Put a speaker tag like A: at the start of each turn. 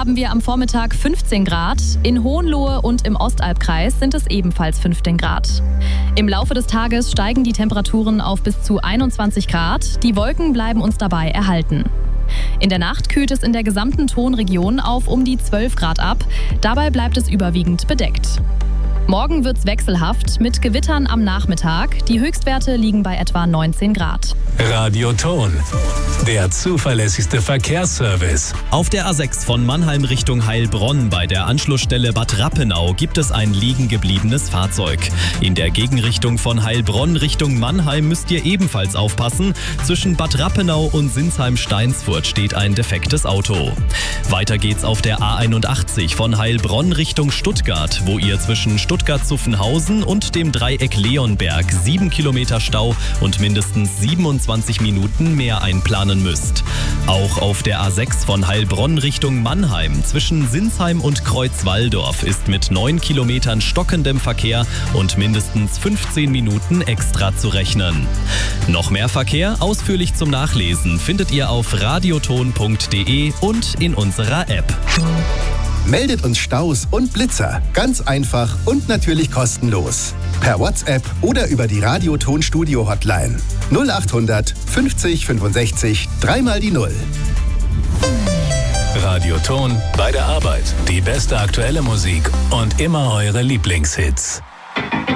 A: haben wir am Vormittag 15 Grad. In Hohenlohe und im Ostalbkreis sind es ebenfalls 15 Grad. Im Laufe des Tages steigen die Temperaturen auf bis zu 21 Grad. Die Wolken bleiben uns dabei erhalten. In der Nacht kühlt es in der gesamten Tonregion auf um die 12 Grad ab. Dabei bleibt es überwiegend bedeckt. Morgen wird's wechselhaft mit Gewittern am Nachmittag. Die Höchstwerte liegen bei etwa 19 Grad.
B: Radioton, der zuverlässigste Verkehrsservice.
C: Auf der A6 von Mannheim Richtung Heilbronn bei der Anschlussstelle Bad Rappenau gibt es ein liegen gebliebenes Fahrzeug. In der Gegenrichtung von Heilbronn Richtung Mannheim müsst ihr ebenfalls aufpassen. Zwischen Bad Rappenau und Sinsheim-Steinsfurt steht ein defektes Auto. Weiter geht's auf der A81 von Heilbronn Richtung Stuttgart, wo ihr zwischen Stuttgart-Zuffenhausen und dem Dreieck Leonberg 7 Kilometer Stau und mindestens 27 Minuten mehr einplanen müsst. Auch auf der A6 von Heilbronn Richtung Mannheim zwischen Sinsheim und Kreuzwaldorf ist mit 9 Kilometern stockendem Verkehr und mindestens 15 Minuten extra zu rechnen. Noch mehr Verkehr ausführlich zum Nachlesen findet ihr auf radioton.de und in unserer App.
D: Meldet uns Staus und Blitzer. Ganz einfach und natürlich kostenlos. Per WhatsApp oder über die Radioton-Studio-Hotline. 0800 50 65 3 die 0.
B: Radioton bei der Arbeit. Die beste aktuelle Musik und immer eure Lieblingshits.